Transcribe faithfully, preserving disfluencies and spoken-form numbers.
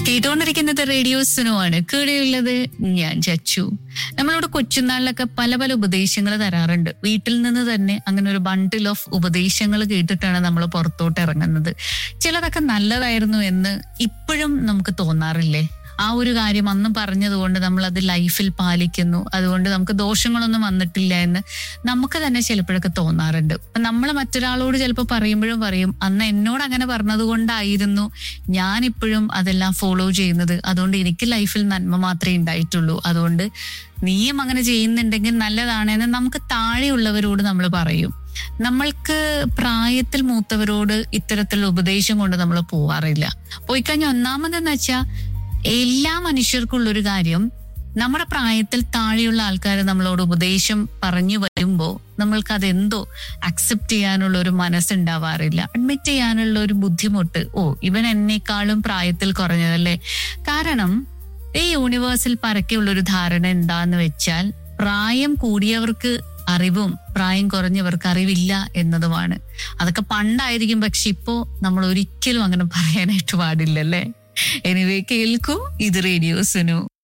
കേട്ടുകൊണ്ടിരിക്കുന്നത് റേഡിയോ സുനുവാണ്. കൂടെയുള്ളത് ഞാൻ ചച്ചു. നമ്മളോട് കൊച്ചുനാളിലൊക്കെ പല പല ഉപദേശങ്ങൾ തരാറുണ്ട്. വീട്ടിൽ നിന്ന് തന്നെ അങ്ങനെ ഒരു ബണ്ടിൽ ഓഫ് ഉപദേശങ്ങൾ കേട്ടിട്ടാണ് നമ്മൾ പുറത്തോട്ട് ഇറങ്ങുന്നത്. ചിലതൊക്കെ നല്ലതായിരുന്നു എന്ന് ഇപ്പോഴും നമുക്ക് തോന്നാറില്ലേ? ആ ഒരു കാര്യം അന്ന് പറഞ്ഞതുകൊണ്ട് നമ്മൾ അത് ലൈഫിൽ പാലിക്കുന്നു, അതുകൊണ്ട് നമുക്ക് ദോഷങ്ങളൊന്നും വന്നിട്ടില്ല എന്ന് നമുക്ക് തന്നെ ചിലപ്പോഴൊക്കെ തോന്നാറുണ്ട്. അപ്പൊ നമ്മൾ മറ്റൊരാളോട് ചിലപ്പോൾ പറയുമ്പോഴും പറയും, അന്ന് എന്നോട് അങ്ങനെ പറഞ്ഞത് കൊണ്ടായിരുന്നു ഞാനിപ്പോഴും അതെല്ലാം ഫോളോ ചെയ്യുന്നത്, അതുകൊണ്ട് എനിക്ക് ലൈഫിൽ നന്മ മാത്രമേ ഉണ്ടായിട്ടുള്ളൂ, അതുകൊണ്ട് നീയും അങ്ങനെ ചെയ്യുന്നുണ്ടെങ്കിൽ നല്ലതാണെന്ന് നമുക്ക് താഴെയുള്ളവരോട് നമ്മൾ പറയും. നമ്മൾക്ക് പ്രായത്തിൽ മൂത്തവരോട് ഇത്തരത്തിലുള്ള ഉപദേശം കൊണ്ട് നമ്മൾ പോവാറില്ല. പോയിക്കഴിഞ്ഞാൽ ഒന്നാമതെന്ന് വെച്ചാൽ എല്ലാ മനുഷ്യർക്കുള്ളൊരു കാര്യം, നമ്മുടെ പ്രായത്തിൽ താഴെയുള്ള ആൾക്കാർ നമ്മളോട് ഉപദേശം പറഞ്ഞു വരുമ്പോൾ നമ്മൾക്ക് അതെന്തോ അക്സെപ്റ്റ് ചെയ്യാനുള്ള ഒരു മനസ്സുണ്ടാവാറില്ല, അഡ്മിറ്റ് ചെയ്യാനുള്ള ഒരു ബുദ്ധിമുട്ട്. ഓ, ഇവൻ എന്നെക്കാളും പ്രായത്തിൽ കുറഞ്ഞതല്ലേ. കാരണം ഈ യൂണിവേഴ്സിൽ പരക്കെയുള്ളൊരു ധാരണ എന്താന്ന് വെച്ചാൽ, പ്രായം കൂടിയവർക്ക് അറിവും പ്രായം കുറഞ്ഞവർക്ക് അറിവില്ല എന്നതുമാണ്. അതൊക്കെ പണ്ടായിരിക്കും, പക്ഷെ ഇപ്പോ നമ്മൾ ഒരിക്കലും അങ്ങനെ പറയാനായിട്ട് പാടില്ലല്ലേ. എനിവേ, കേൾക്കൂ, ഇത് റേഡിയോ സുനു.